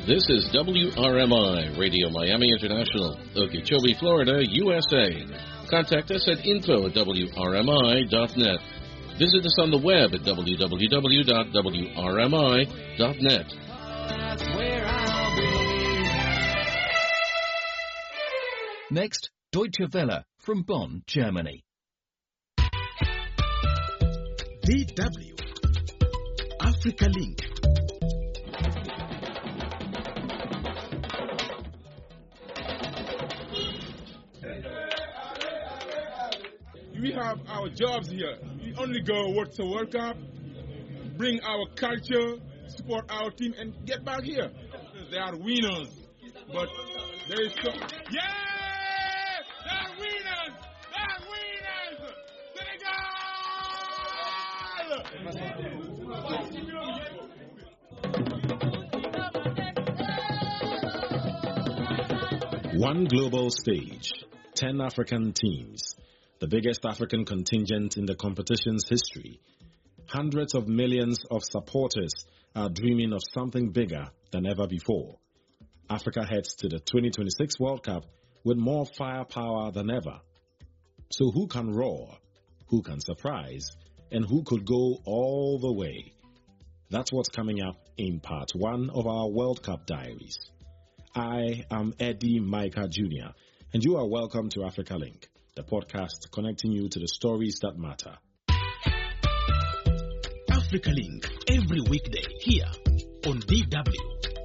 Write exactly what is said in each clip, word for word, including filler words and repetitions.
This is W R M I, Radio Miami International, Okeechobee, Florida, U S A. Contact us at info at W R M I dot net. Visit us on the web at w w w dot w r m i dot net. That's where I'll be. Next, Deutsche Welle from Bonn, Germany. D W Africa Link. We have our jobs here. We only go work to World Cup, bring our culture, support our team, and get back here. They are winners, but there is so... Yeah! They are winners! They are winners! Senegal! One global stage, ten African teams. The biggest African contingent in the competition's history. Hundreds of millions of supporters are dreaming of something bigger than ever before. Africa heads to the twenty twenty-six World Cup with more firepower than ever. So who can roar, who can surprise, and who could go all the way? That's what's coming up in part one of our World Cup Diaries. I am Eddie Micah Junior, and you are welcome to Africa Link, the podcast connecting you to the stories that matter. Africa Link, every weekday here on D W.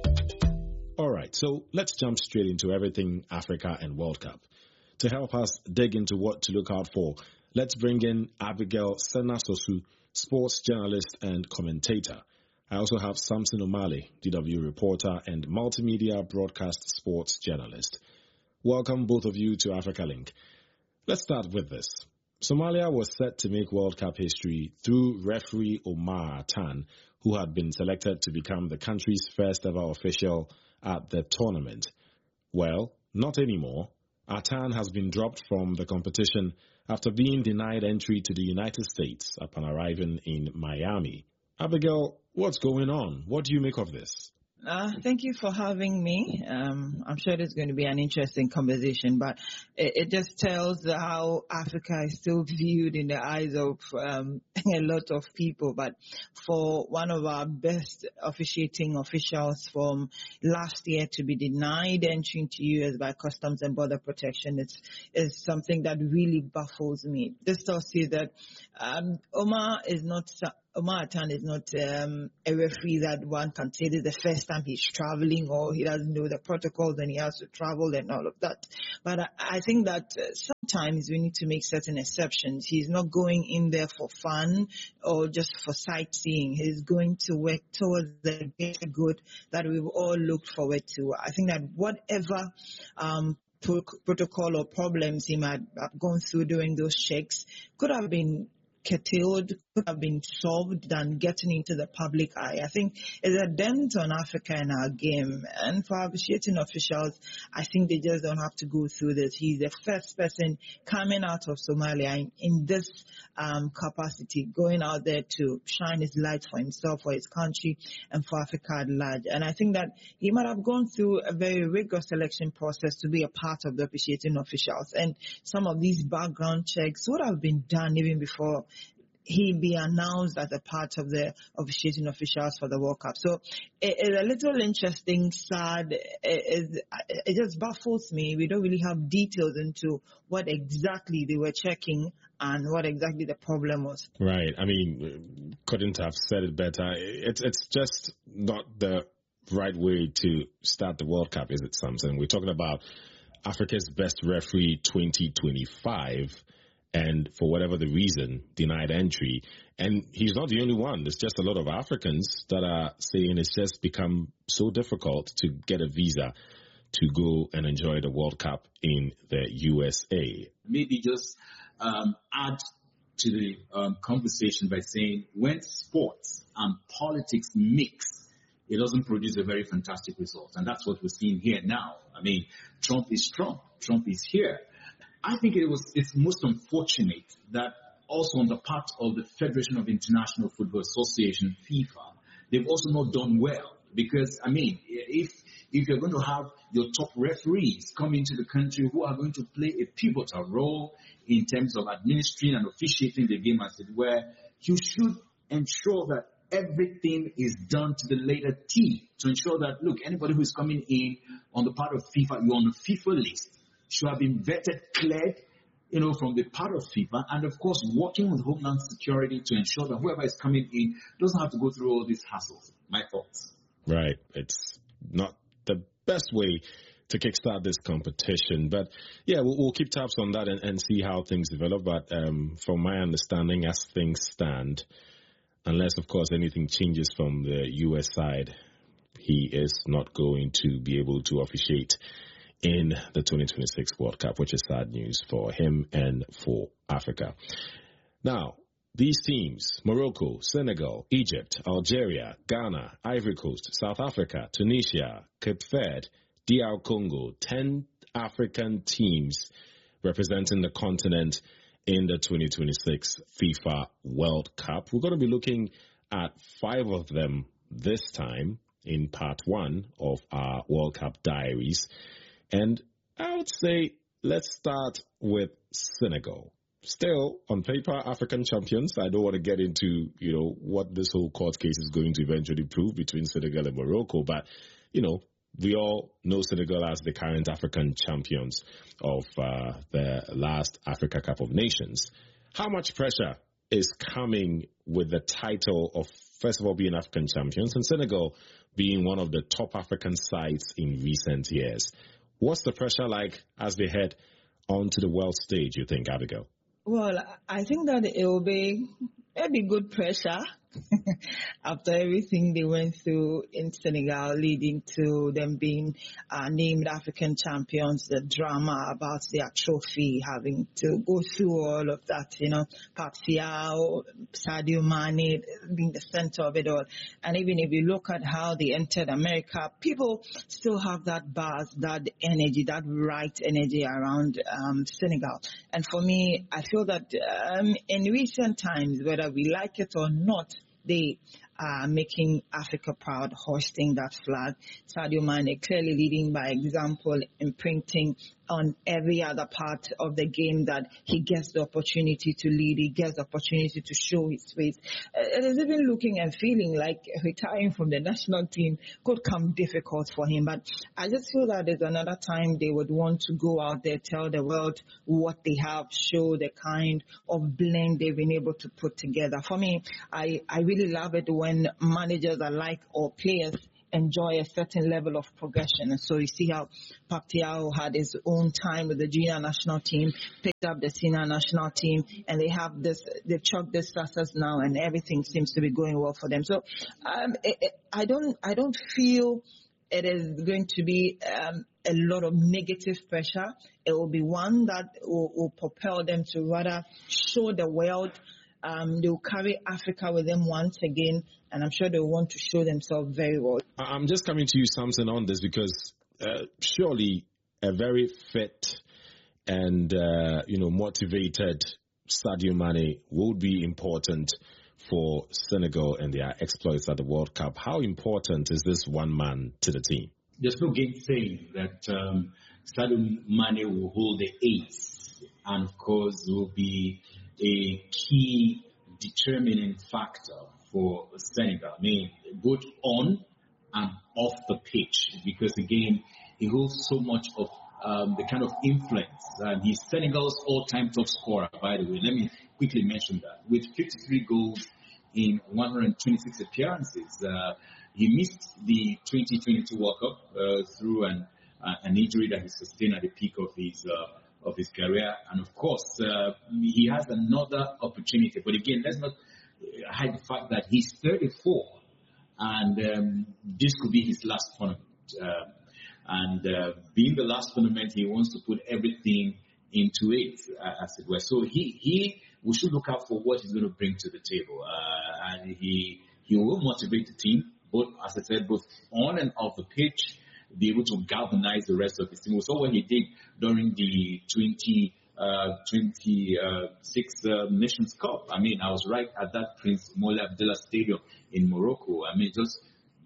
All right, so let's jump straight into everything Africa and World Cup. To help us dig into what to look out for, let's bring in Abigail Senasosu, sports journalist and commentator. I also have Samson Omale, D W reporter and multimedia broadcast sports journalist. Welcome both of you to Africa Link. Let's start with this. Somalia was set to make World Cup history through referee Omar Attan, who had been selected to become the country's first ever official at the tournament. Well, not anymore. Attan has been dropped from the competition after being denied entry to the United States upon arriving in Miami. Abigail, what's going on? What do you make of this? Uh, thank you for having me. Um, I'm sure it's going to be an interesting conversation, but it, it just tells how Africa is still viewed in the eyes of um, a lot of people. But for one of our best officiating officials from last year to be denied entry into U S by Customs and Border Protection, it's, it's something that really baffles me. This tells you that um, Omar is not... Omar Attan is not um, a referee that one can say this is the first time he's traveling or he doesn't know the protocols and he has to travel and all of that. But I, I think that uh, sometimes we need to make certain exceptions. He's not going in there for fun or just for sightseeing. He's going to work towards the greater good that we've all looked forward to. I think that whatever um, protocol or problems he might have gone through during those checks could have been curtailed, could have been solved than getting into the public eye. I think it's a dent on Africa and our game. And for officiating officials, I think they just don't have to go through this. He's the first person coming out of Somalia in, in this um, capacity, going out there to shine his light for himself, for his country, and for Africa at large. And I think that he might have gone through a very rigorous selection process to be a part of the officiating officials. And some of these background checks would have been done even before he be announced as a part of the officiating officials for the World Cup. So it, it's a little interesting, sad. It, it, it just baffles me. We don't really have details into what exactly they were checking and what exactly the problem was. Right. I mean, couldn't have said it better. It's it's just not the right way to start the World Cup, is it, Samson? We're talking about Africa's best referee twenty twenty-five. And for whatever the reason, denied entry. And he's not the only one. There's just a lot of Africans that are saying it's just become so difficult to get a visa to go and enjoy the World Cup in the U S A. Maybe just um, add to the um, conversation by saying when sports and politics mix, it doesn't produce a very fantastic result. And that's what we're seeing here now. I mean, Trump is Trump. Trump is here. I think it was it's most unfortunate that also on the part of the Federation of International Football Association, FIFA, they've also not done well Because, I mean, if if you're going to have your top referees come into the country who are going to play a pivotal role in terms of administering and officiating the game, as it were, you should ensure that everything is done to the letter T to ensure that, look, anybody who is coming in on the part of FIFA, you're on the FIFA list, should have been vetted, cleared, you know, from the part of FIFA, and of course working with Homeland Security to ensure that whoever is coming in doesn't have to go through all these hassles. My thoughts. Right. It's not the best way to kickstart this competition, but yeah, we'll, we'll keep tabs on that and, and see how things develop. But um, from my understanding, as things stand, unless of course anything changes from the U S side, he is not going to be able to officiate in the twenty twenty-six World Cup, which is sad news for him and for Africa. Now, these teams, Morocco, Senegal, Egypt, Algeria, Ghana, Ivory Coast, South Africa, Tunisia, Cape Verde, D R Congo, ten African teams representing the continent in the twenty twenty-six FIFA World Cup. We're going to be looking at five of them this time in part one of our World Cup diaries. And I would say let's start with Senegal. Still, on paper, African champions. I don't want to get into, you know, what this whole court case is going to eventually prove between Senegal and Morocco. But, you know, we all know Senegal as the current African champions of uh, the last Africa Cup of Nations. How much pressure is coming with the title of, first of all, being African champions and Senegal being one of the top African sides in recent years? What's the pressure like as they head onto the world stage, you think, Abigail? Well, I think that it will be maybe good pressure after everything they went through in Senegal, leading to them being uh, named African champions, the drama about their trophy, having to go through all of that, you know, Pape Thiaw, Sadio Mane being the center of it all. And even if you look at how they entered America, people still have that buzz, that energy, that right energy around um, Senegal. And for me, I feel that um, in recent times, whether we like it or not, they are making Africa proud, hoisting that flag. Sadio Mane clearly leading by example, imprinting on every other part of the game that he gets the opportunity to lead, he gets the opportunity to show his face. It is even looking and feeling like retiring from the national team could come difficult for him. But I just feel that there's another time they would want to go out there, tell the world what they have, show the kind of blend they've been able to put together. For me, I, I really love it when managers alike or players enjoy a certain level of progression. And so you see how Pape Thiaw had his own time with the junior national team, picked up the senior national team, and they have this, they've chucked this success now, and everything seems to be going well for them. So um, it, it, I don't, I don't feel it is going to be um, a lot of negative pressure. It will be one that will, will propel them to rather show the world. Um, they'll carry Africa with them once again, and I'm sure they'll want to show themselves very well. I'm just coming to you, Samson, on this because uh, surely a very fit and, uh, you know, motivated Sadio Mane will be important for Senegal and their exploits at the World Cup. How important is this one man to the team? There's no gainsaying that um, Sadio Mane will hold the ace, and of course will be a key determining factor for Senegal. I mean, both on and off the pitch, because again, he holds so much of um, the kind of influence. Um, he's Senegal's all-time top scorer, by the way. Let me quickly mention that. With fifty-three goals in one hundred twenty-six appearances, uh, he missed the twenty twenty-two World Cup uh, through an, uh, an injury that he sustained at the peak of his uh, of his career, and of course uh, he has another opportunity. But again, let's not hide the fact that he's thirty-four, and um, this could be his last tournament. Uh, and uh, being the last tournament, he wants to put everything into it, uh, as it were. So he he we should look out for what he's going to bring to the table, uh, and he he will motivate the team, both, as I said, both on and off the pitch, be able to galvanize the rest of his team. We saw what he did during the twenty twenty-six uh, Nations Cup. I mean, I was right at that Prince Moulay Abdallah Stadium in Morocco. I mean, just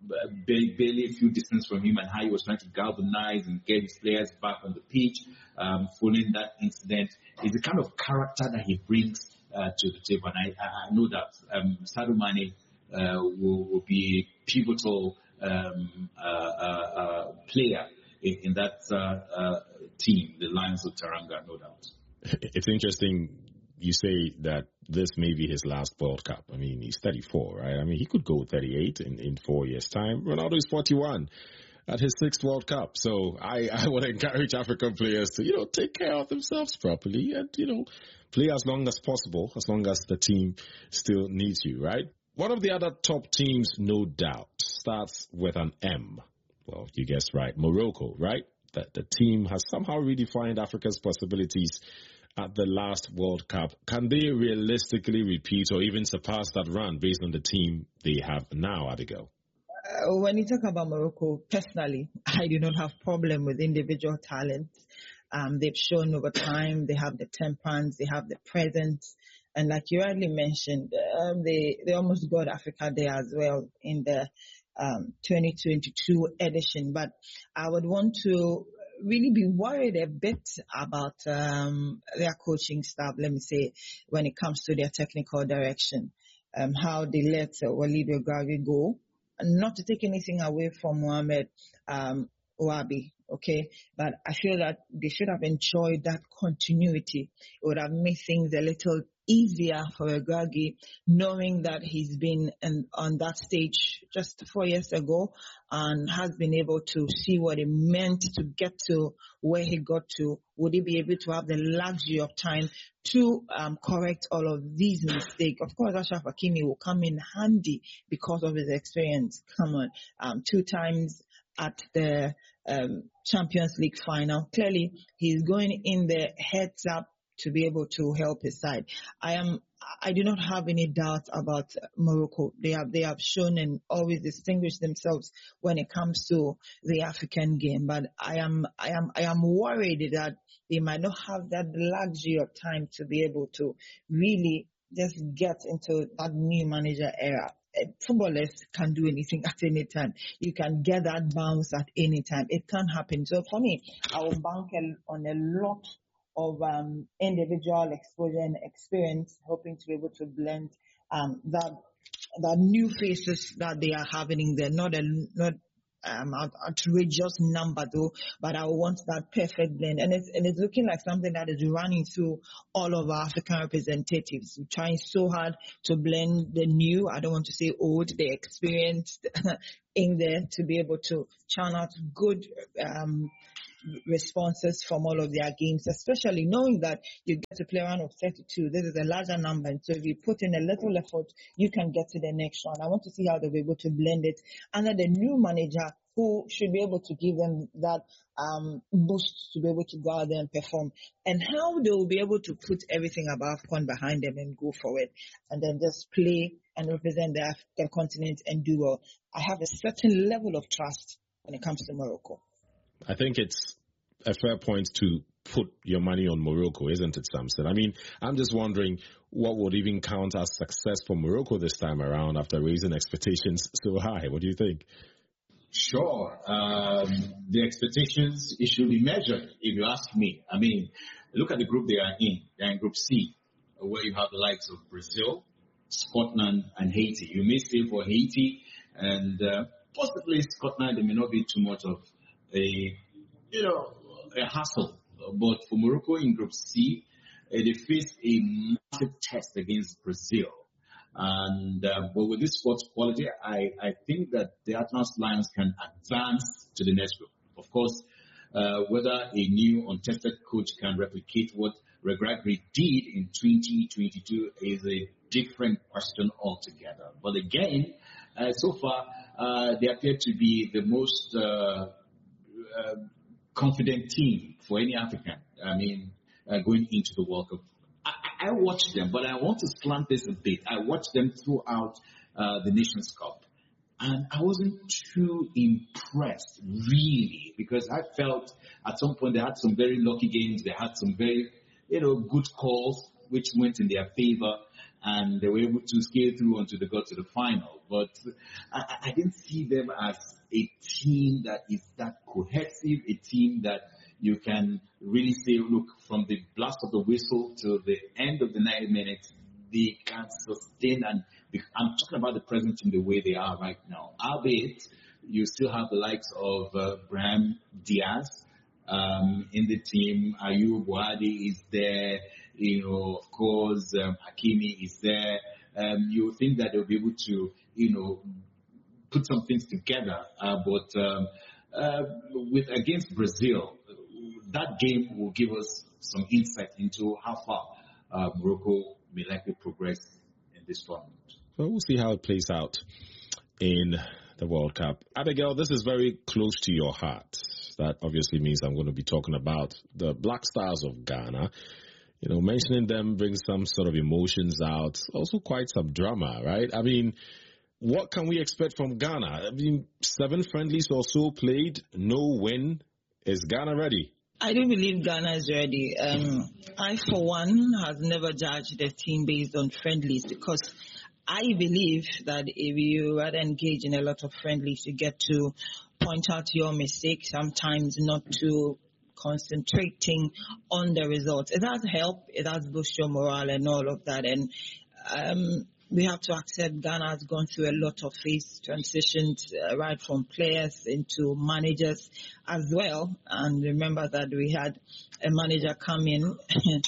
barely a few distance from him, and how he was trying to galvanize and get his players back on the pitch um, following that incident. It's the kind of character that he brings uh, to the table. And I, I know that um, Sadio Mane uh, will, will be a pivotal um, uh, uh, uh, player in, in that uh, uh, team, the Lions of Teranga, no doubt. It's interesting you say that this may be his last World Cup. I mean, he's thirty-four, right? I mean, he could go thirty-eight in, in four years' time. Ronaldo is forty-one at his sixth World Cup. So I, I would encourage African players to, you know, take care of themselves properly and, you know, play as long as possible, as long as the team still needs you, right? One of the other top teams, no doubt, starts with an M. Well, you guessed right, Morocco, right? That the team has somehow redefined Africa's possibilities at the last World Cup. Can they realistically repeat or even surpass that run based on the team they have now, Abigail? Uh, when you talk about Morocco, personally, I do not have problem with individual talent. Um, they've shown over time, they have the temperance, they have the presence. And like you rightly mentioned, um, they, they almost got Africa there as well in the um, twenty twenty-two edition. But I would want to really be worried a bit about um, their coaching staff, let me say, when it comes to their technical direction, um, how they let uh, Walid Regragui go. And not to take anything away from Mohamed um, Ouabi, okay? But I feel that they should have enjoyed that continuity. It would have made things a little easier for Regragui, knowing that he's been in, on that stage just four years ago and has been able to see what it meant to get to where he got to. Would he be able to have the luxury of time to um, correct all of these mistakes? Of course, Achraf Hakimi will come in handy because of his experience. Come on, um, two times at the um, Champions League final. Clearly, he's going in there heads up to be able to help his side. I am, I do not have any doubt about Morocco. They have, they have shown and always distinguished themselves when it comes to the African game. But I am, I am, I am worried that they might not have that luxury of time to be able to really just get into that new manager era. Footballers can do anything at any time. You can get that bounce at any time. It can happen. So for me, I will bank on a lot of um, individual exposure and experience, hoping to be able to blend um, that that new faces that they are having there. Not a not um, outrageous number though, but I want that perfect blend, and it's and it's looking like something that is running through all of our African representatives. We're trying so hard to blend the new, I don't want to say old, the experienced in there to be able to churn out good Um, responses from all of their games, especially knowing that you get to play around of thirty-two. This is a larger number, and so if you put in a little effort, you can get to the next round. I want to see how they'll be able to blend it under the new manager, who should be able to give them that um, boost to be able to go out there and perform, and how they will be able to put everything about AFCON behind them and go forward, and then just play and represent the African continent and do well. I have a certain level of trust when it comes to Morocco. I think it's a fair point to put your money on Morocco, isn't it, Samson? I mean, I'm just wondering what would even count as success for Morocco this time around after raising expectations so high. What do you think? Sure. Um, the expectations, it should be measured, if you ask me. I mean, look at the group they are in. They're in Group C, where you have the likes of Brazil, Scotland, and Haiti. You may say for Haiti and uh, possibly Scotland, there may not be too much of a, you know, a hassle. But for Morocco in Group C, uh, they face a massive test against Brazil. And uh, but with this sports quality, I, I think that the Atlas Lions can advance to the next group. Of course, uh, whether a new untested coach can replicate what Regragui did in twenty twenty-two is a different question altogether. But again, uh, so far, uh, they appear to be the most uh, uh, confident team for any African. I mean, uh, going into the World Cup. I, I watched them, but I want to slant this a bit. I watched them throughout uh, the Nations Cup, and I wasn't too impressed, really, because I felt at some point they had some very lucky games. They had some very, you know, good calls which went in their favor, and they were able to scale through until they got to the final. But I, I didn't see them as a team that is that cohesive, a team that you can really say, look, from the blast of the whistle to the end of the ninety minutes, they can sustain. And I'm talking about the present team the way they are right now. Albeit, you still have the likes of uh, Brahim Diaz um, in the team. Ayub Wadi is there. You know, of course, um, Hakimi is there. Um, you think that they'll be able to, you know, put some things together. Uh, but um, uh, with against Brazil, that game will give us some insight into how far uh, Morocco may likely progress in this tournament. Well, we'll see how it plays out in the World Cup. Abigail, this is very close to your heart. That obviously means I'm going to be talking about the Black Stars of Ghana. You know, mentioning them brings some sort of emotions out, also quite some drama, right? I mean, what can we expect from Ghana? I mean, seven friendlies or so played, no win. Is Ghana ready? I do believe Ghana is ready. Um, I, for one, has never judged a team based on friendlies because I believe that if you rather engage in a lot of friendlies, you get to point out your mistakes, sometimes not to concentrating on the results. It does help. It does boost your morale and all of that. And um, we have to accept Ghana has gone through a lot of phase transitions, uh, right from players into managers as well. And remember that we had a manager come in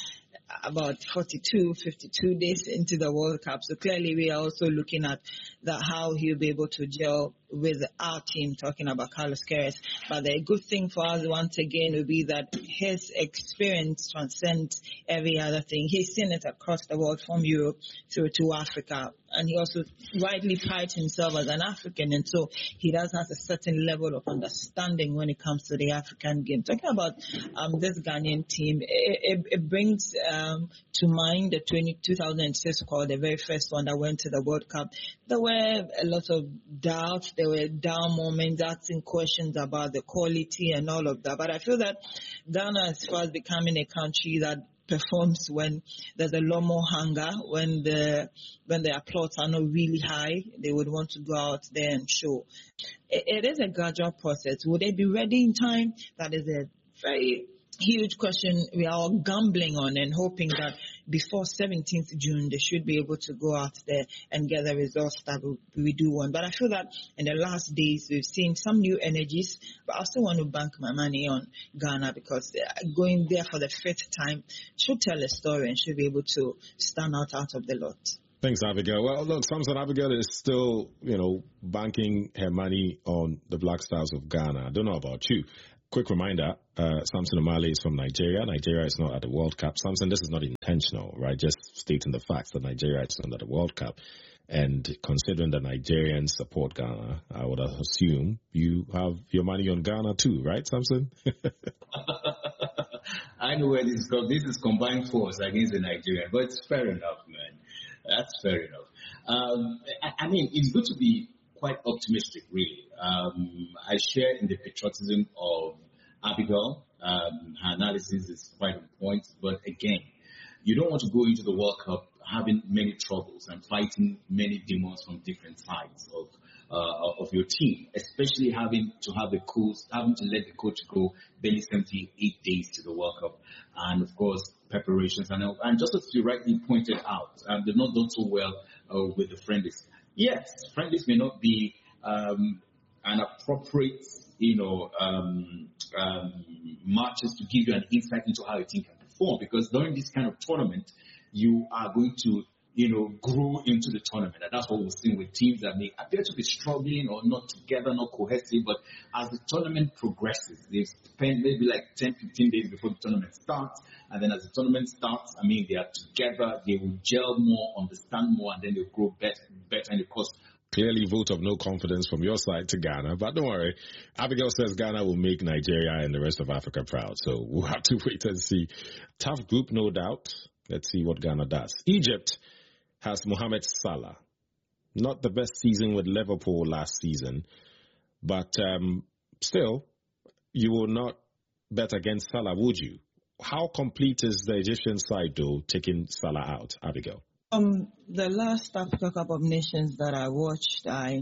about forty-two, fifty-two days into the World Cup. So clearly we are also looking at that how he'll be able to gel with our team, talking about Carlos Queiroz. But the good thing for us once again will be that his experience transcends every other thing. He's seen it across the world from Europe through to Africa. And he also rightly prides himself as an African. And so he does have a certain level of understanding when it comes to the African game. Talking about um, this Ghanaian team, it, it, it brings um, to mind the two thousand six squad, the very first one that went to the World Cup. There were a lot of doubts. There were down moments, asking questions about the quality and all of that. But I feel that Ghana is fast becoming a country that performs when there's a lot more hunger, when the when the applause are not really high. They would want to go out there and show. It, it is a gradual process. Would they be ready in time? That is a very huge question we are all gambling on and hoping that before seventeenth of June, they should be able to go out there and get the results that we do want. But I feel that in the last days, we've seen some new energies, but I also want to bank my money on Ghana because going there for the fifth time should tell a story and should be able to stand out out of the lot. Thanks, Abigail. Well, look, Samson Abigail is still, you know, banking her money on the Black Stars of Ghana. I don't know about you. Quick reminder, uh, Samson Omale is from Nigeria. Nigeria is not at the World Cup. Samson, this is not intentional, right? Just stating the facts that Nigeria is not at the World Cup. And considering that Nigerians support Ghana, I would assume you have your money on Ghana too, right, Samson? I know where this is going. This is combined force against the Nigerian, but it's fair enough, man. That's fair enough. Um, I, I mean, it's good to be quite optimistic, really. Um, I share in the patriotism of Abigail. Um, her analysis is quite on point, but again, you don't want to go into the World Cup having many troubles and fighting many demons from different sides of uh, of your team, especially having to have the coach, having to let the coach go barely seventy-eight days to the World Cup, and of course preparations. And, and just as you rightly pointed out, um, they've not done so well uh, with the friendlies. Yes, friendlies may not be um, an appropriate, you know, um, um, matches to give you an insight into how a team can perform, because during this kind of tournament, you are going to, you know, grow into the tournament. And that's what we're seeing with teams that may appear to be struggling or not together, not cohesive. But as the tournament progresses, they spend maybe like ten, fifteen days before the tournament starts. And then as the tournament starts, I mean, they are together, they will gel more, understand more, and then they'll grow better, better in the course. Clearly, vote of no confidence from your side to Ghana. But don't worry, Abigail says Ghana will make Nigeria and the rest of Africa proud. So we'll have to wait and see. Tough group, no doubt. Let's see what Ghana does. Egypt has Mohamed Salah. Not the best season with Liverpool last season. But um, still, you will not bet against Salah, would you? How complete is the Egyptian side, though, taking Salah out, Abigail? Um, the last Africa Cup of Nations that I watched, I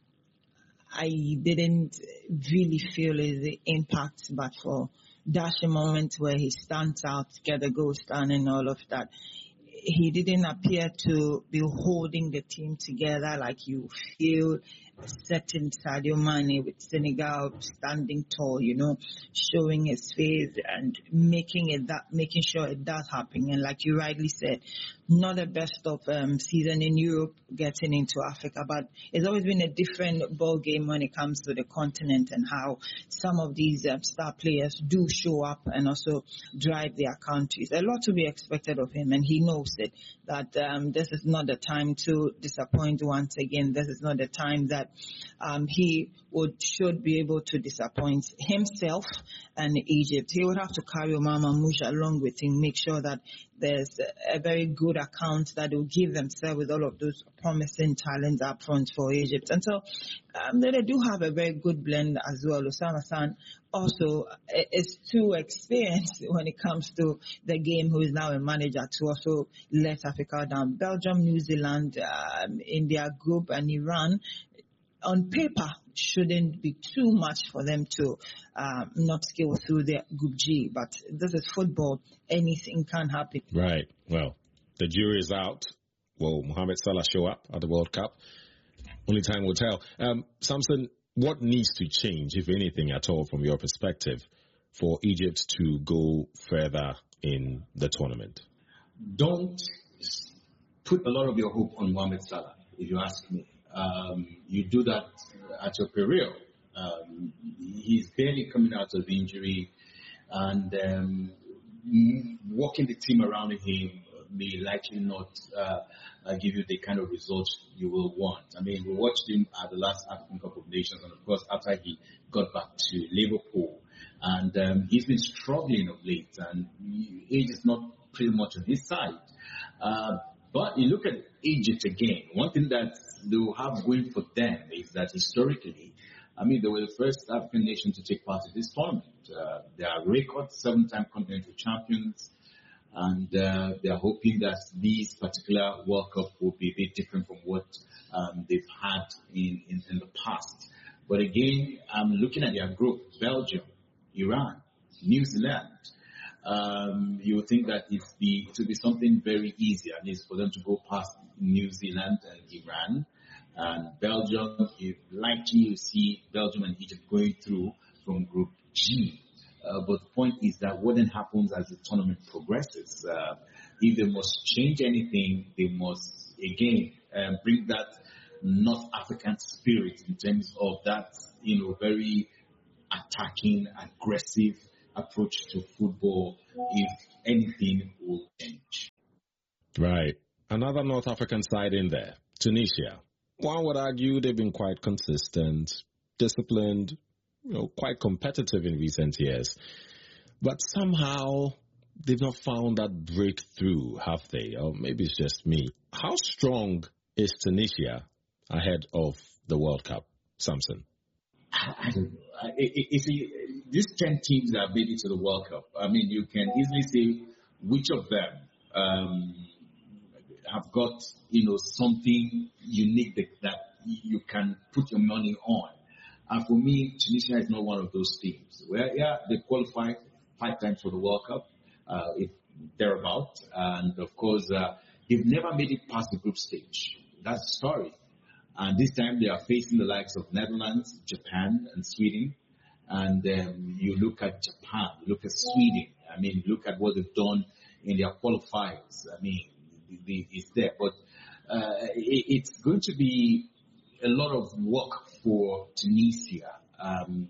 I didn't really feel the impact, but for dashing moment where he stands out, get the goal stand and all of that, he didn't appear to be holding the team together like you feel a certain Sadio Mane with Senegal standing tall, you know, showing his face and making it that, making sure it does happen. And like you rightly said, not the best of um, season in Europe getting into Africa, but it's always been a different ball game when it comes to the continent and how some of these um, star players do show up and also drive their countries. A lot to be expected of him, and he knows it, that um, this is not the time to disappoint once again. This is not the time that um, he would should be able to disappoint himself and Egypt. He would have to carry Omar Mamouche along with him, make sure that there's a very good account that will give themselves with all of those promising talents up front for Egypt. And so um, they do have a very good blend as well. Osama San also is too experienced when it comes to the game, who is now a manager, to also let Africa down. Belgium, New Zealand, um, India group, and Iran, on paper, shouldn't be too much for them to um, not scale through their Group G. But this is football. Anything can happen. Right. Well, the jury is out. Will Mohamed Salah show up at the World Cup? Only time will tell. Um, Samson, what needs to change, if anything at all, from your perspective, for Egypt to go further in the tournament? Don't put a lot of your hope on Mohamed Salah, if you ask me. Um, you do that at your career. Um, he's barely coming out of injury, and um, working the team around him may likely not uh, uh, give you the kind of results you will want. I mean, we watched him at the last African Cup of Nations, and of course, after he got back to Liverpool, and um, he's been struggling of late, and age is not pretty much on his side. Uh, But you look at Egypt again, one thing that they will have going for them is that historically, I mean, they were the first African nation to take part in this tournament. Uh, they are record seven-time continental champions, and uh, they are hoping that this particular World Cup will be a bit different from what um, they've had in, in, in the past. But again, I'm looking at their group: Belgium, Iran, New Zealand. Um, you would think that it's be, it would be something very easy, at least for them to go past New Zealand and Iran. And Belgium, you likely you see Belgium and Egypt going through from Group G. Uh, but the point is that what then happens as the tournament progresses? Uh, if they must change anything, they must, again, um, bring that North African spirit in terms of that, you know, very attacking, aggressive approach to football, if anything will change. Right. Another North African side in there, Tunisia. One would argue they've been quite consistent, disciplined, you know, quite competitive in recent years. But somehow they've not found that breakthrough, have they? Or maybe it's just me. How strong is Tunisia ahead of the World Cup, Samson? I, I don't know. You see, these ten teams that have made it to the World Cup, I mean, you can easily say which of them um, have got, you know, something unique that, that you can put your money on. And for me, Tunisia is not one of those teams. Well, yeah, they qualified five times for the World Cup, uh, if thereabout. And of course, uh, they've never made it past the group stage. That's the story. And this time they are facing the likes of Netherlands, Japan, and Sweden. And um, you look at Japan, you look at Sweden. I mean, look at what they've done in their qualifiers. I mean, it's there. But uh, it, it's going to be a lot of work for Tunisia. Um,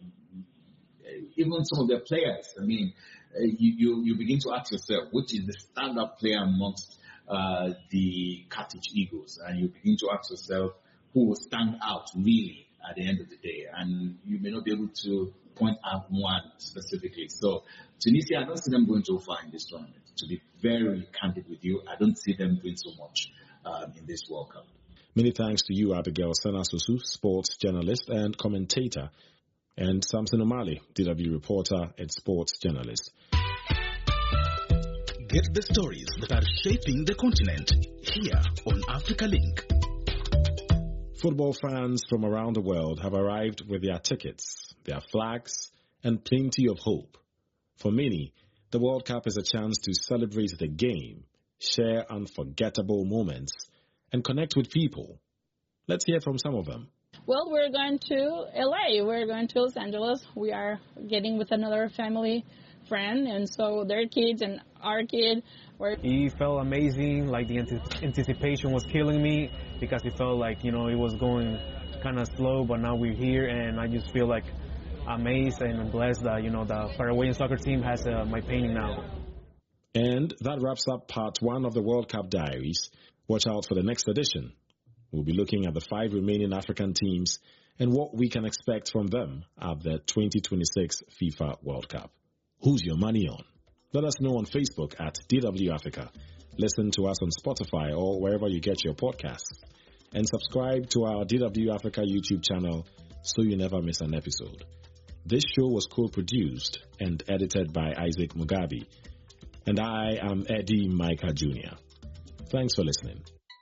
even some of their players. I mean, uh, you, you, you begin to ask yourself, which is the standout player amongst uh, the Carthage Eagles? And you begin to ask yourself, who will stand out really at the end of the day? And you may not be able to point out one specifically. So Tunisia, I don't see them going too far in this tournament. To be very candid with you, I don't see them doing so much um, in this World Cup. Many thanks to you, Abigail Senasosu, sports journalist and commentator, and Samson Omale, D W reporter and sports journalist. Get the stories that are shaping the continent here on Africa Link. Football fans from around the world have arrived with their tickets, their flags, and plenty of hope. For many, the World Cup is a chance to celebrate the game, share unforgettable moments, and connect with people. Let's hear from some of them. Well, we're going to L A. We're going to Los Angeles. We are getting with another family friend, and so their kids and our kid were... It felt amazing, like the anticipation was killing me because it felt like, you know, it was going kind of slow, but now we're here, and I just feel like amazed and blessed that, you know, the Paraguayan soccer team has uh, my painting now. And that wraps up part one of the World Cup Diaries. Watch out for the next edition. We'll be looking at the five remaining African teams and what we can expect from them at the twenty twenty-six FIFA World Cup. Who's your money on? Let us know on Facebook at D W Africa. Listen to us on Spotify or wherever you get your podcasts. And subscribe to our D W Africa YouTube channel so you never miss an episode. This show was co-produced and edited by Isaac Mugabe. And I am Eddie Micah Junior Thanks for listening.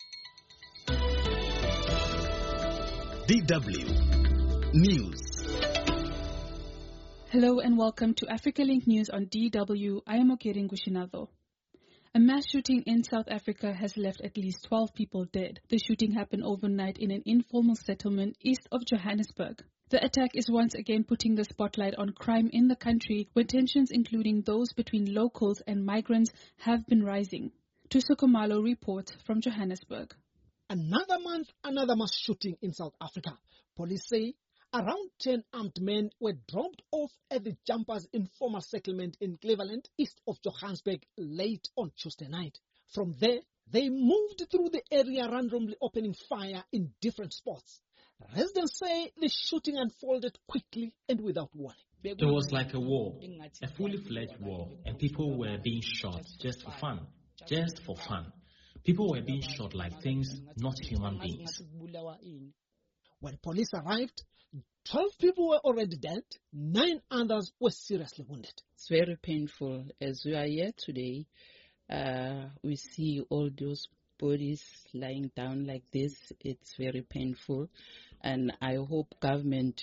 D W News. Hello and welcome to Africa Link News on D W. I am Okeri Ngushinado. A mass shooting in South Africa has left at least twelve people dead. The shooting happened overnight in an informal settlement east of Johannesburg. The attack is once again putting the spotlight on crime in the country, where tensions including those between locals and migrants have been rising. Tuso Khumalo reports from Johannesburg. Another month, another mass shooting in South Africa. Police say around ten armed men were dropped off at the Jumpers informal settlement in Cleveland, east of Johannesburg, late on Tuesday night. From there, they moved through the area, randomly opening fire in different spots. Residents say the shooting unfolded quickly and without warning. It was like a war, a fully fledged war, and people were being shot just for fun, just for fun. People were being shot like things, not human beings. When police arrived, twelve people were already dead, nine others were seriously wounded. It's very painful. As we are here today, uh, we see all those bodies lying down like this. It's very painful, and I hope government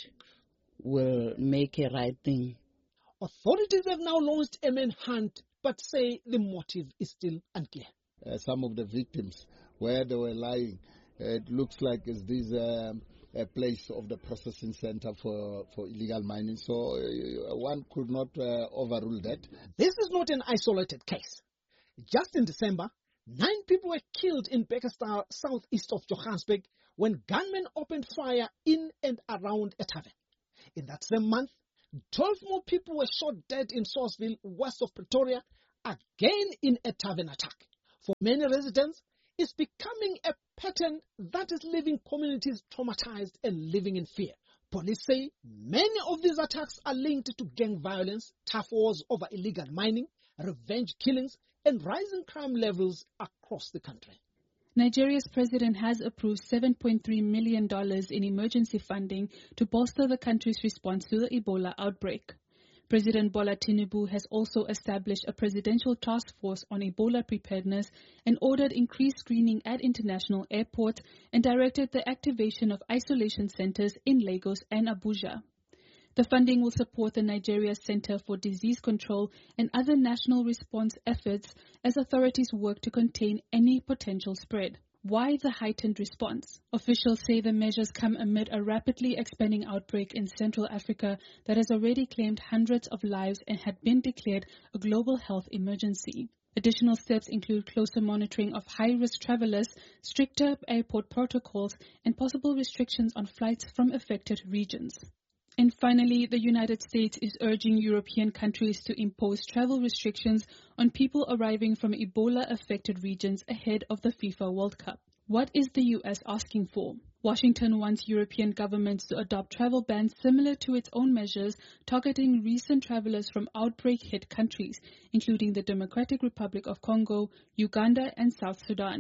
will make a right thing. Authorities have now launched a manhunt, but say the motive is still unclear. Uh, some of the victims, where they were lying, uh, it looks like it's this um, a place of the processing center for, for illegal mining, so uh, one could not uh, overrule that. This is not an isolated case. Just in December, nine people were killed in Bekkersdal, southeast of Johannesburg, when gunmen opened fire in and around a tavern. In that same month, twelve more people were shot dead in Sourceville, west of Pretoria, again in a tavern attack. For many residents, it's becoming a pattern that is leaving communities traumatized and living in fear. Police say many of these attacks are linked to gang violence, tough wars over illegal mining, revenge killings, and rising crime levels across the country. Nigeria's president has approved seven point three million dollars in emergency funding to bolster the country's response to the Ebola outbreak. President Bola Tinubu has also established a presidential task force on Ebola preparedness and ordered increased screening at international airports and directed the activation of isolation centers in Lagos and Abuja. The funding will support the Nigeria Center for Disease Control and other national response efforts as authorities work to contain any potential spread. Why the heightened response? Officials say the measures come amid a rapidly expanding outbreak in Central Africa that has already claimed hundreds of lives and had been declared a global health emergency. Additional steps include closer monitoring of high-risk travelers, stricter airport protocols, and possible restrictions on flights from affected regions. And finally, the United States is urging European countries to impose travel restrictions on people arriving from Ebola-affected regions ahead of the FIFA World Cup. What is the U S asking for? Washington wants European governments to adopt travel bans similar to its own measures targeting recent travelers from outbreak-hit countries, including the Democratic Republic of Congo, Uganda, and South Sudan.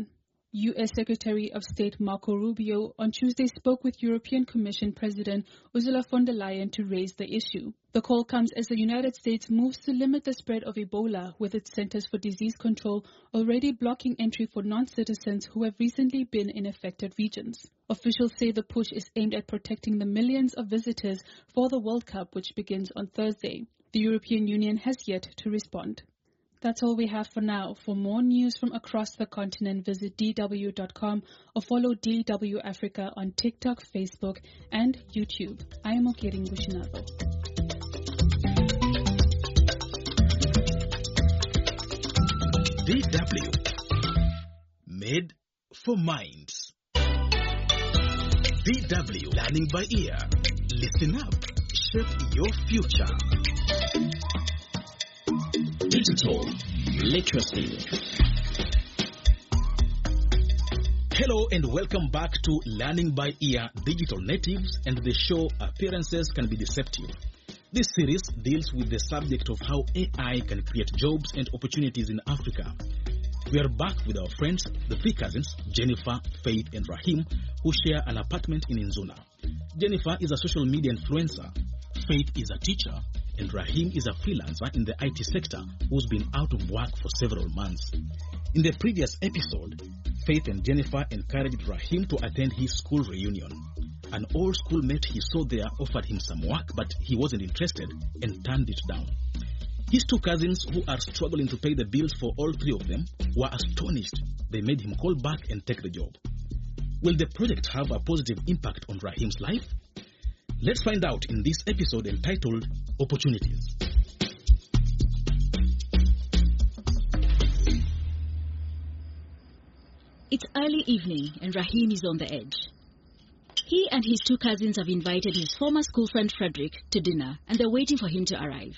U S Secretary of State Marco Rubio on Tuesday spoke with European Commission President Ursula von der Leyen to raise the issue. The call comes as the United States moves to limit the spread of Ebola, with its Centers for Disease Control already blocking entry for non-citizens who have recently been in affected regions. Officials say the push is aimed at protecting the millions of visitors for the World Cup, which begins on Thursday. The European Union has yet to respond. That's all we have for now. For more news from across the continent, visit D W dot com or follow D W Africa on TikTok, Facebook, and YouTube. I am Okering Bushinado. D W. Made for minds. D W. Learning by ear. Listen up. Shape your future. Digital literacy. Hello and welcome back to Learning by Ear Digital Natives, and the show Appearances Can Be Deceptive. This series deals with the subject of how A I can create jobs and opportunities in Africa. We are back with our friends, the three cousins, Jennifer, Faith, and Rahim, who share an apartment in Nzuna. Jennifer is a social media influencer, Faith is a teacher, and Rahim is a freelancer in the I T sector who's been out of work for several months. In the previous episode, Faith and Jennifer encouraged Rahim to attend his school reunion. An old schoolmate he saw there offered him some work, but he wasn't interested and turned it down. His two cousins, who are struggling to pay the bills for all three of them, were astonished. They made him call back and take the job. Will the project have a positive impact on Rahim's life? Let's find out in this episode entitled Opportunities. It's early evening and Rahim is on the edge. He and his two cousins have invited his former school friend Frederick to dinner, and they're waiting for him to arrive.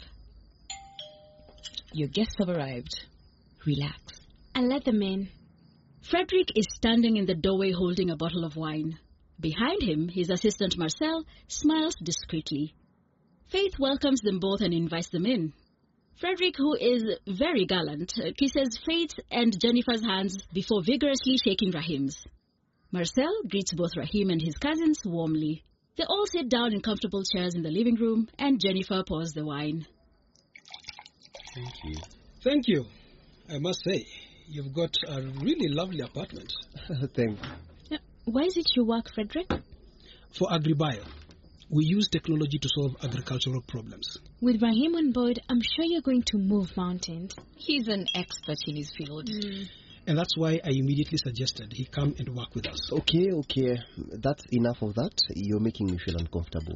Your guests have arrived. Relax. I'll let them in. Frederick is standing in the doorway holding a bottle of wine. Behind him, his assistant Marcel smiles discreetly. Faith welcomes them both and invites them in. Frederick, who is very gallant, kisses Faith and Jennifer's hands before vigorously shaking Rahim's. Marcel greets both Rahim and his cousins warmly. They all sit down in comfortable chairs in the living room, and Jennifer pours the wine. Thank you. Thank you. I must say, you've got a really lovely apartment. Thanks. Why is it you work, Frederick? For AgriBio. We use technology to solve agricultural problems. With Rahim on board, I'm sure you're going to move mountains. He's an expert in his field. Mm. And that's why I immediately suggested he come and work with us. Okay, okay. That's enough of that. You're making me feel uncomfortable.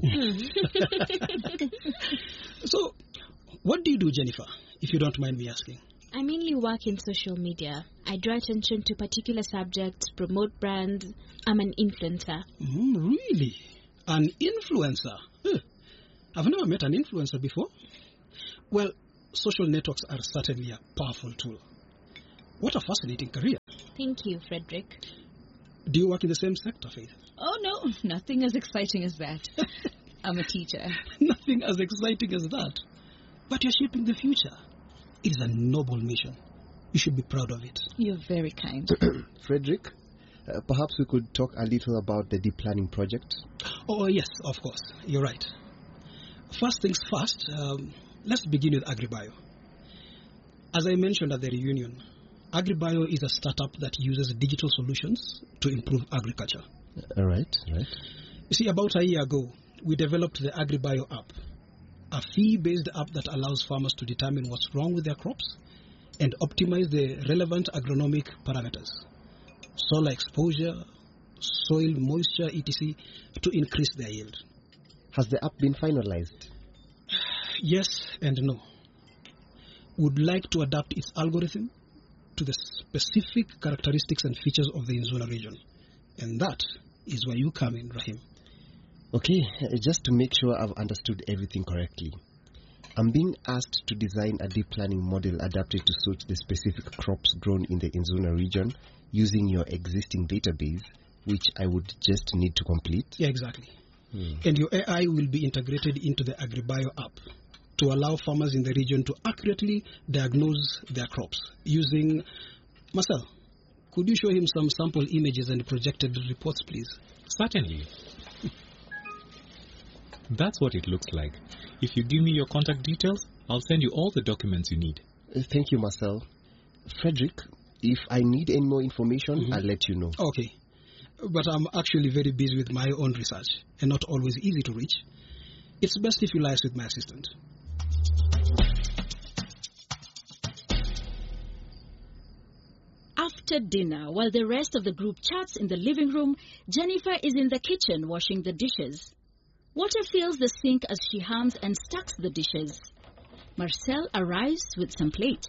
So, what do you do, Jennifer, if you don't mind me asking? I mainly work in social media. I draw attention to particular subjects, promote brands. I'm an influencer. Mm, really? An influencer? Huh. I've never met an influencer before. Well, social networks are certainly a powerful tool. What a fascinating career. Thank you, Frederick. Do you work in the same sector, Faith? Oh, no. Nothing as exciting as that. I'm a teacher. Nothing as exciting as that. But you're shaping the future. It is a noble mission. You should be proud of it. You're very kind. Frederick, uh, perhaps we could talk a little about the deep planning project. Oh, yes, of course. You're right. First things first, um, let's begin with AgriBio. As I mentioned at the reunion, AgriBio is a startup that uses digital solutions to improve agriculture. All right, right. You see, about a year ago, we developed the AgriBio app, a fee-based app that allows farmers to determine what's wrong with their crops and optimize the relevant agronomic parameters, soil exposure, soil moisture, et cetera, to increase their yield. Has the app been finalized? Yes and no. Would like to adapt its algorithm to the specific characteristics and features of the Nzuna region. And that is where you come in, Rahim. Okay, just to make sure I've understood everything correctly. I'm being asked to design a deep planning model adapted to suit the specific crops grown in the Nzuna region using your existing database, which I would just need to complete. Yeah, exactly. Hmm. And your A I will be integrated into the AgriBio app to allow farmers in the region to accurately diagnose their crops using... Marcel, Could you show him some sample images and projected reports, please? Certainly. That's what it looks like. If you give me your contact details, I'll send you all the documents you need. Uh, thank you, Marcel. Frederick, if I need any more information, mm-hmm. I'll let you know. Okay. But I'm actually very busy with my own research and not always easy to reach. It's best if you liaise with my assistant. After dinner, while the rest of the group chats in the living room, Jennifer is in the kitchen washing the dishes. Water fills the sink as she hums and stacks the dishes. Marcel arrives with some plates.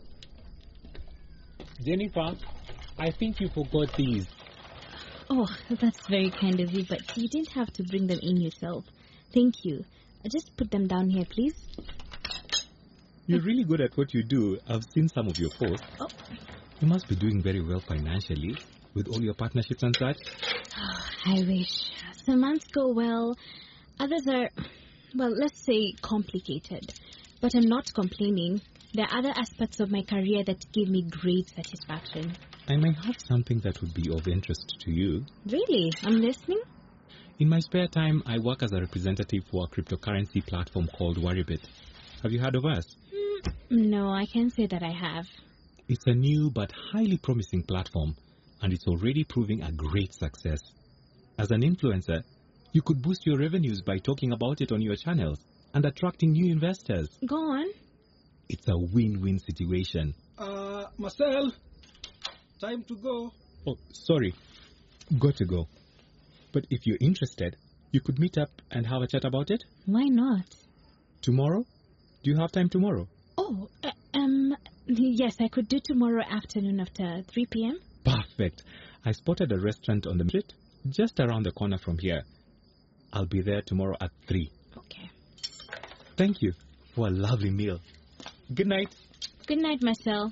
Jennifer, I think you forgot these. Oh, that's very kind of you, but you didn't have to bring them in yourself. Thank you. Just put them down here, please. You're really good at what you do. I've seen some of your posts. Oh. You must be doing very well financially with all your partnerships and such. Oh, I wish. Some months go well. Others are, well, let's say complicated. But I'm not complaining. There are other aspects of my career that give me great satisfaction. I might have something that would be of interest to you. Really? I'm listening. In my spare time, I work as a representative for a cryptocurrency platform called Woribit. Have you heard of us? Mm, no, I can't say that I have. It's a new but highly promising platform, and it's already proving a great success. As an influencer, you could boost your revenues by talking about it on your channels and attracting new investors. Go on. It's a win-win situation. Uh, Marcel, time to go. Oh, sorry. Got to go. But if you're interested, you could meet up and have a chat about it. Why not? Tomorrow? Do you have time tomorrow? Oh, uh, um, yes, I could do tomorrow afternoon after three p.m. Perfect. I spotted a restaurant on the street just around the corner from here. I'll be there tomorrow at three. Okay. Thank you for a lovely meal. Good night. Good night, Marcel.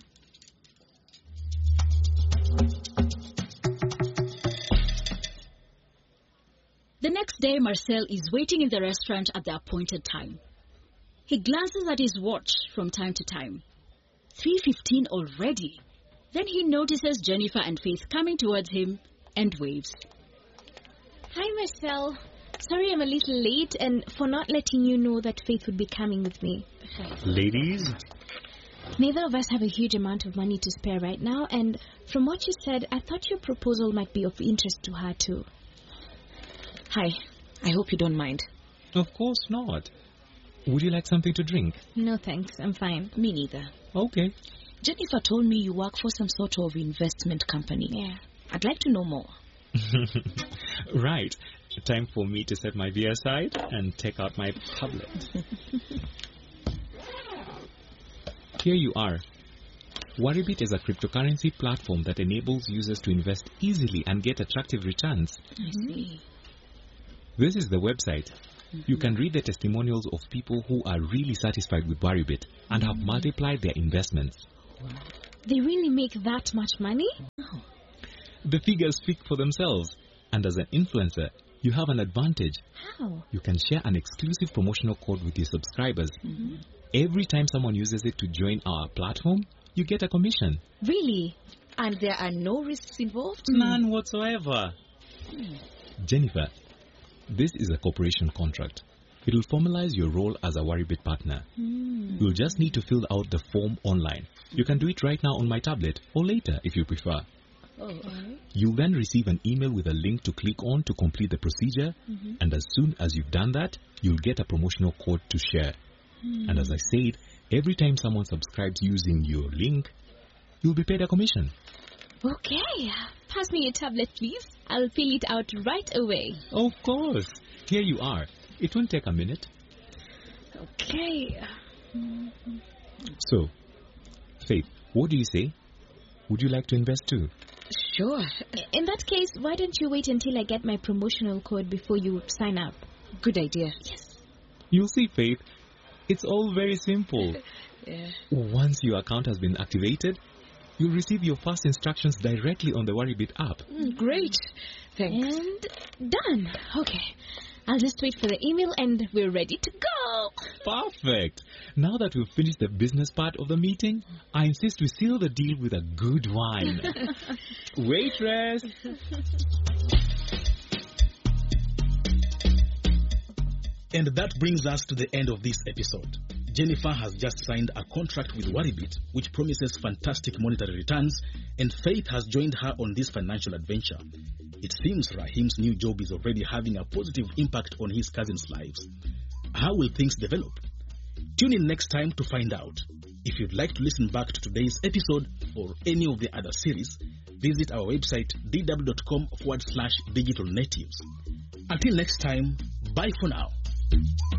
The next day, Marcel is waiting in the restaurant at the appointed time. He glances at his watch from time to time. three fifteen already. Then he notices Jennifer and Faith coming towards him and waves. Hi, Marcel. Sorry I'm a little late and for not letting you know that Faith would be coming with me. Ladies? Neither of us have a huge amount of money to spare right now, and from what you said, I thought your proposal might be of interest to her too. Hi. I hope you don't mind. Of course not. Would you like something to drink? No, thanks. I'm fine. Me neither. Okay. Jennifer told me you work for some sort of investment company. Yeah. I'd like to know more. Right. Time for me to set my V aside and take out my tablet. Here you are. Woribit is a cryptocurrency platform that enables users to invest easily and get attractive returns. I see. This is the website. Mm-hmm. You can read the testimonials of people who are really satisfied with Woribit and have mm-hmm. multiplied their investments. Wow. They really make that much money? Oh. The figures speak for themselves. And as an influencer, you have an advantage. How? You can share an exclusive promotional code with your subscribers. Mm-hmm. Every time someone uses it to join our platform, you get a commission. Really? And there are no risks involved? None whatsoever. Hmm. Jennifer, this is a cooperation contract. It will formalize your role as a Woribit partner. Hmm. You'll just need to fill out the form online. You can do it right now on my tablet or later if you prefer. Oh, right. You'll then receive an email with a link to click on to complete the procedure, mm-hmm. and as soon as you've done that, you'll get a promotional code to share. Mm. And as I said, every time someone subscribes using your link, you'll be paid a commission. Okay. Pass me your tablet, please. I'll fill it out right away. Of course. Here you are. It won't take a minute. Okay. Mm-hmm. So, Faith, what do you say? Would you like to invest too? Sure. In that case, why don't you wait until I get my promotional code before you sign up? Good idea. Yes. You'll see, Faith. It's all very simple. Yeah. Once your account has been activated, you'll receive your first instructions directly on the Woribit app. Mm, great. Thanks. And done. Okay. I'll just wait for the email and we're ready to go. Perfect. Now that we've finished the business part of the meeting, I insist we seal the deal with a good wine. Waitress! And that brings us to the end of this episode. Jennifer has just signed a contract with Waribit, which promises fantastic monetary returns, and Faith has joined her on this financial adventure. It seems Rahim's new job is already having a positive impact on his cousins' lives. How will things develop? Tune in next time to find out. If you'd like to listen back to today's episode or any of the other series, visit our website dw.com forward slash digital natives. Until next time, bye for now.